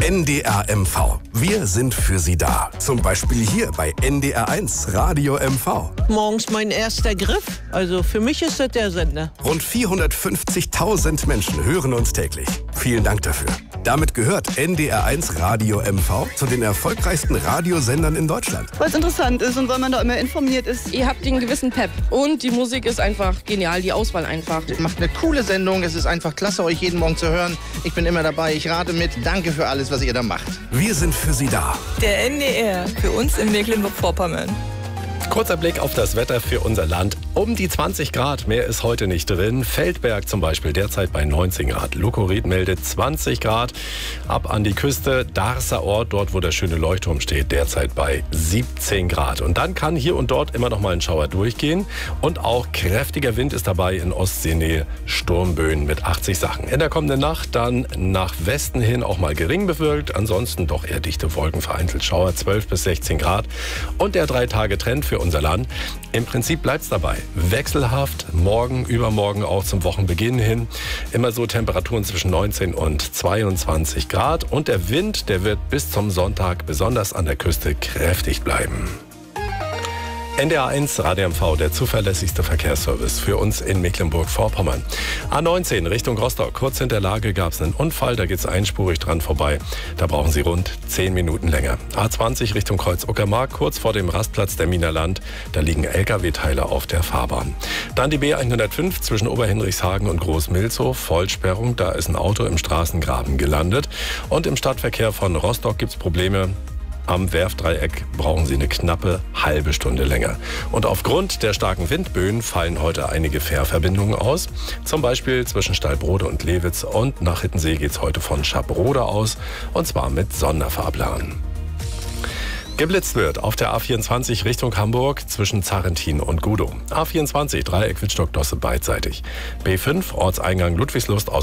NDR MV. Wir sind für Sie da. Zum Beispiel hier bei NDR1 Radio MV. Morgens mein erster Griff. Also für mich ist das der Sender. Rund 450.000 Menschen hören uns täglich. Vielen Dank dafür. Damit gehört NDR1 Radio MV zu den erfolgreichsten Radiosendern in Deutschland. Weil es interessant ist und weil man da immer informiert ist. Ihr habt den gewissen Pep und die Musik ist einfach genial, die Auswahl einfach. Macht eine coole Sendung, es ist einfach klasse, euch jeden Morgen zu hören. Ich bin immer dabei, ich rate mit. Danke für alles, was ihr da macht. Wir sind für Sie da. Der NDR, für uns in Mecklenburg-Vorpommern. Kurzer Blick auf das Wetter für unser Land. Um die 20 Grad, mehr ist heute nicht drin. Feldberg zum Beispiel derzeit bei 19 Grad. Lukorid meldet 20 Grad. Ab an die Küste, Darßer Ort, dort wo der schöne Leuchtturm steht, derzeit bei 17 Grad. Und dann kann hier und dort immer noch mal ein Schauer durchgehen. Und auch kräftiger Wind ist dabei in Ostseenähe. Sturmböen mit 80 Sachen. In der kommenden Nacht dann nach Westen hin auch mal gering bewölkt. Ansonsten doch eher dichte Wolken, vereinzelt Schauer, 12 bis 16 Grad. Und der 3-Tage-Trend für unser Land. Im Prinzip bleibt es dabei. Wechselhaft, morgen, übermorgen auch zum Wochenbeginn hin. Immer so Temperaturen zwischen 19 und 22 Grad. Und der Wind, der wird bis zum Sonntag besonders an der Küste kräftig bleiben. NDR1 Radio MV, der zuverlässigste Verkehrsservice für uns in Mecklenburg-Vorpommern. A19 Richtung Rostock. Kurz hinter Lage gab es einen Unfall, da geht es einspurig dran vorbei. Da brauchen Sie rund 10 Minuten länger. A20 Richtung Kreuz-Uckermark, kurz vor dem Rastplatz der Miner Land. Da liegen Lkw-Teile auf der Fahrbahn. Dann die B105 zwischen Oberhinrichshagen und Großmilzow. Vollsperrung, da ist ein Auto im Straßengraben gelandet. Und im Stadtverkehr von Rostock gibt es Probleme. Am Werftdreieck brauchen Sie eine knappe halbe Stunde länger. Und aufgrund der starken Windböen fallen heute einige Fährverbindungen aus. Zum Beispiel zwischen Stallbrode und Lewitz, und nach Hittensee geht es heute von Schabrode aus, und zwar mit Sonderfahrplan. Geblitzt wird auf der A24 Richtung Hamburg zwischen Zarrentin und Gudow. A24 Dreieck Wittstock-Dosse beidseitig. B5 Ortseingang Ludwigslust aus